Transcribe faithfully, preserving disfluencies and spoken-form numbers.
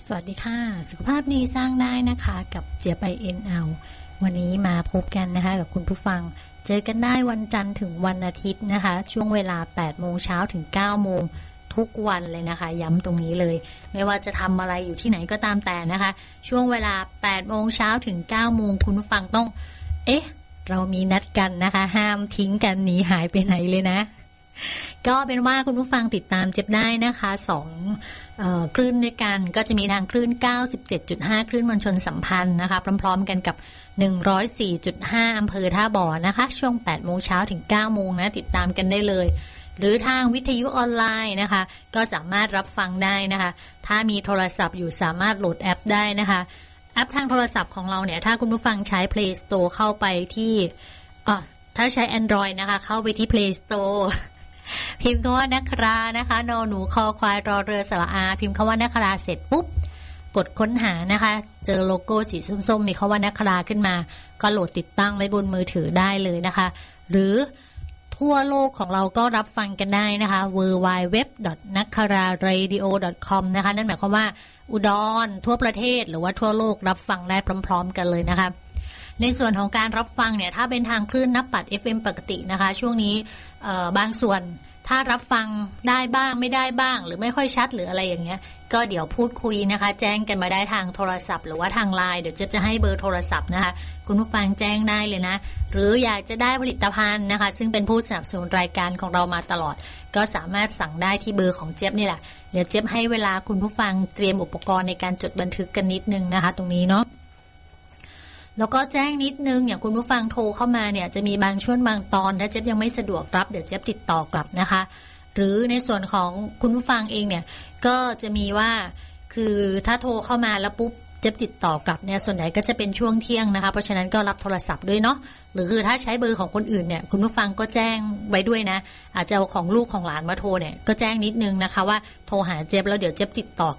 สวัสดีค่ะสุขภาพดีสร้างได้นะคะกับเจี๊ยบ ไอ เอ็น แอล วันนี้มาพบกันนะคะกับคุณผู้ฟังเจอกันได้วันจันทร์ถึงวันอาทิตย์นะคะช่วงเวลา แปดโมงเช้าถึง เก้าโมงทุกวันเลยนะคะย้ำตรงนี้เลยไม่ว่าจะทำอะไรอยู่ที่ไหนก็ตามแต่นะคะช่วงเวลา แปดโมงเช้าถึง เก้าโมงคุณผู้ฟังต้องเอ๊ะเรามีนัดกันนะคะห้ามทิ้งกันหนีหายไปไหนเลยนะก็เป็นว่าคุณผู้ฟังติดตามเจ็บได้นะคะสองเอ่อคลื่นด้วยกันก็จะมีทางคลื่น เก้าสิบเจ็ดจุดห้า คลื่นมวลชนสัมพันธ์นะคะพร้อมๆกันกับ หนึ่งร้อยสี่จุดห้า อำเภอท่าบ่อนะคะช่วง แปดโมงเช้าถึง เก้าโมงนะติดตามกันได้เลยหรือทางวิทยุออนไลน์นะคะก็สามารถรับฟังได้นะคะถ้ามีโทรศัพท์อยู่สามารถโหลดแอปได้นะคะแอปทางโทรศัพท์ของเราเนี่ยถ้าคุณผู้ฟังใช้ Play Store เข้าไปที่อ่ะถ้าใช้ Android นะคะเข้าไปที่ Play Storeพิมพ์คำว่านักรานะคะนอหนูคอควายรอเรือสระอาพิมพ์คำว่านักราเสร็จปุ๊บกดค้นหานะคะเจอโลโก้สีส้มๆมีคำว่านักราขึ้นมาก็โหลดติดตั้งไว้บนมือถือได้เลยนะคะหรือทั่วโลกของเราก็รับฟังกันได้นะคะ ดับเบิลยู ดับเบิลยู ดับเบิลยู ดอท นักคาราเรดิโอ ดอท คอม นะคะนั่นหมายความว่าอุดรทั่วประเทศหรือว่าทั่วโลกรับฟังได้พร้อมๆกันเลยนะคะในส่วนของการรับฟังเนี่ยถ้าเป็นทางคลื่นนับปัด เอฟ เอ็ม ปกตินะคะช่วงนี้บางส่วนถ้ารับฟังได้บ้างไม่ได้บ้างหรือไม่ค่อยชัดหรืออะไรอย่างเงี้ยก็เดี๋ยวพูดคุยนะคะแจ้งกันมาได้ทางโทรศัพท์หรือว่าทางไลน์เดี๋ยวเจ๊จะให้เบอร์โทรศัพท์นะคะคุณผู้ฟังแจ้งได้เลยนะหรืออยากจะได้ผลิตภัณฑ์นะคะซึ่งเป็นผู้สนับสนุนรายการของเรามาตลอดก็สามารถสั่งได้ที่เบอร์ของเจ๊นี่แหละเดี๋ยวเจ๊ให้เวลาคุณผู้ฟังเตรียมอุปกรณ์ในการจดบันทึกกันนิดนึงนะคะตรงนี้เนาะแล้วก็แจ้งนิดนึงอย่างคุณผู้ฟังโทรเข้ามาเนี่ยจะมีบางช่วงบางตอนถ้าเจ๊ยังไม่สะดวกรับเดี๋ยวเจ๊ติดต่อกลับนะคะหรือในส่วนของคุณผู้ฟังเองเนี่ยก็จะมีว่าคือถ้าโทรเข้ามาแล้วปุ๊บเจ๊ติดต่อกลับเนี่ยส่วนใหญ่ก็จะเป็นช่วงเที่ยงนะคะเพราะฉะนั้นก็รับโทรศัพท์ด้วยเนาะหรือคือถ้าใช้เบอร์ของคนอื่นเนี่ยคุณผู้ฟังก็แจ้งไว้ด้วยนะอาจจะเอาของลูกของหลานมาโทรเนี่ยก็แจ้งนิดนึงนะคะว่าโทรหาเจ๊แล้วเดี๋ยวเจ๊ติดต่อ